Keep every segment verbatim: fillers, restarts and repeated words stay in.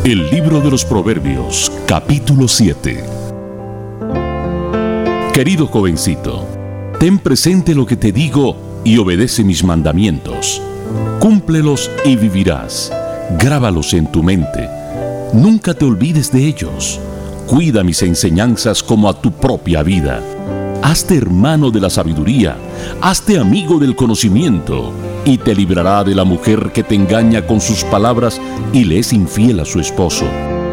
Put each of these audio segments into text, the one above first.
El libro de los Proverbios, capítulo siete. Querido jovencito, ten presente lo que te digo y obedece mis mandamientos. Cúmplelos y vivirás. Grábalos en tu mente. Nunca te olvides de ellos. Cuida mis enseñanzas como a tu propia vida. Hazte hermano de la sabiduría, hazte amigo del conocimiento, y te librará de la mujer que te engaña con sus palabras y le es infiel a su esposo.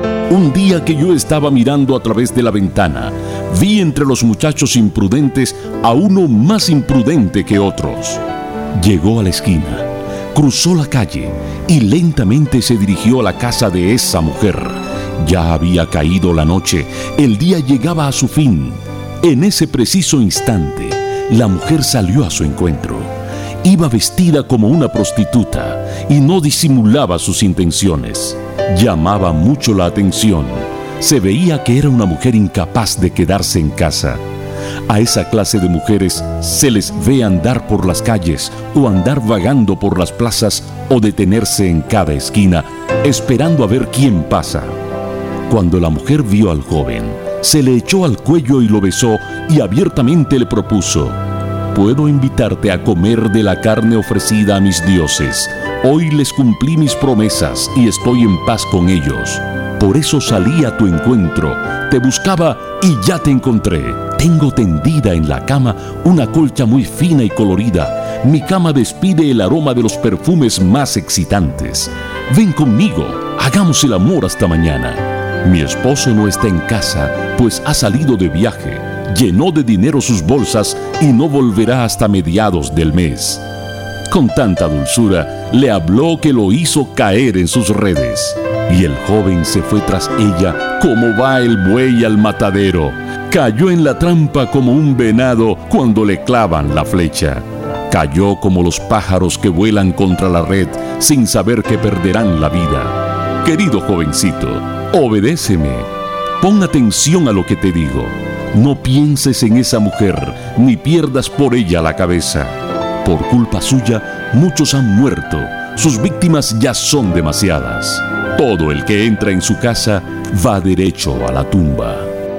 Un día que yo estaba mirando a través de la ventana, vi entre los muchachos imprudentes a uno más imprudente que otros. Llegó a la esquina, cruzó la calle y lentamente se dirigió a la casa de esa mujer. Ya había caído la noche, el día llegaba a su fin. En ese preciso instante, la mujer salió a su encuentro. Iba vestida como una prostituta y no disimulaba sus intenciones. Llamaba mucho la atención. Se veía que era una mujer incapaz de quedarse en casa. A esa clase de mujeres se les ve andar por las calles o andar vagando por las plazas o detenerse en cada esquina, esperando a ver quién pasa. Cuando la mujer vio al joven, se le echó al cuello y lo besó y abiertamente le propuso: «Puedo invitarte a comer de la carne ofrecida a mis dioses. Hoy les cumplí mis promesas y estoy en paz con ellos. Por eso salí a tu encuentro, te buscaba y ya te encontré. Tengo tendida en la cama una colcha muy fina y colorida. Mi cama despide el aroma de los perfumes más excitantes. Ven conmigo, hagamos el amor hasta mañana. Mi esposo no está en casa, pues ha salido de viaje. Llenó de dinero sus bolsas y no volverá hasta mediados del mes». Con tanta dulzura le habló que lo hizo caer en sus redes. Y el joven se fue tras ella como va el buey al matadero. Cayó en la trampa como un venado cuando le clavan la flecha. Cayó como los pájaros que vuelan contra la red sin saber que perderán la vida. Querido jovencito, obedéceme. Pon atención a lo que te digo. No pienses en esa mujer, ni pierdas por ella la cabeza. Por culpa suya, muchos han muerto. Sus víctimas ya son demasiadas. Todo el que entra en su casa va derecho a la tumba.